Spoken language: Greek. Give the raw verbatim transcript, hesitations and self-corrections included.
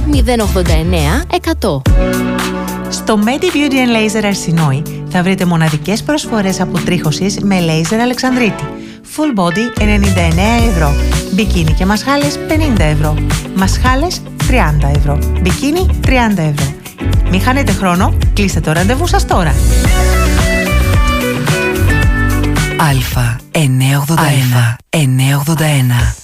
μηδέν ογδόντα εννέα εκατό. Στο Medi Beauty and Laser Αρσινόη θα βρείτε μοναδικές προσφορές αποτρίχωσης με λέιζερ Αλεξανδρίτη. Full body ενενήντα εννέα ευρώ. Μπικίνι και μασχάλες πενήντα ευρώ. Μασχάλες τριάντα ευρώ. Μπικίνι τριάντα ευρώ. Μην χάνετε χρόνο, κλείστε το ραντεβού σας τώρα. Αλφα εννιακόσια ογδόντα ένα εννιακόσια ογδόντα ένα.